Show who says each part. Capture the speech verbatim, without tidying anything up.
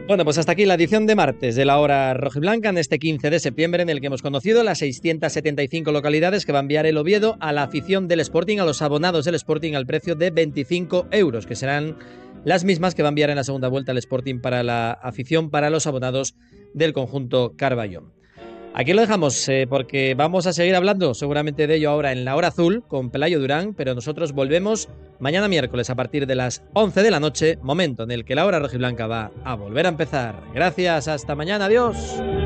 Speaker 1: Bueno, pues hasta aquí la edición de martes de la Hora Rojiblanca en este quince de septiembre, en el que hemos conocido las seiscientas setenta y cinco localidades que va a enviar el Oviedo a la afición del Sporting, a los abonados del Sporting, al precio de veinticinco euros, que serán las mismas que va a enviar en la segunda vuelta el Sporting para la afición, para los abonados del conjunto Carballón. Aquí lo dejamos eh, porque vamos a seguir hablando seguramente de ello ahora en la Hora Azul con Pelayo Durán, pero nosotros volvemos mañana miércoles a partir de las once de la noche, momento en el que la Hora Rojiblanca va a volver a empezar. Gracias, hasta mañana, adiós.